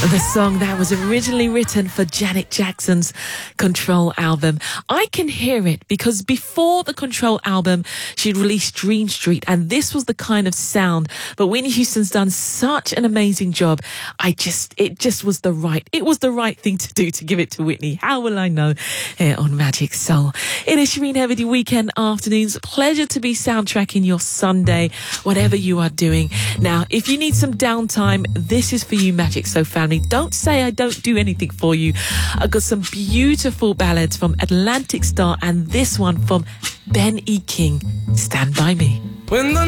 The song that was originally written for Janet Jackson's Control album. I can hear it because before the Control album, she'd released Dream Street, and this was the kind of sound. But Whitney Houston's done such an amazing job. It was the right thing to do to give it to Whitney. How will I know? Here on Magic Soul. It is Shireen Heavy Weekend Afternoons. Pleasure to be soundtracking your Sunday, whatever you are doing. Now, if you need some downtime, this is for you, Magic Soul family. Don't say I don't do anything for you. I've got some beautiful ballads from Atlantic Starr and this one from Ben E. King, Stand By Me.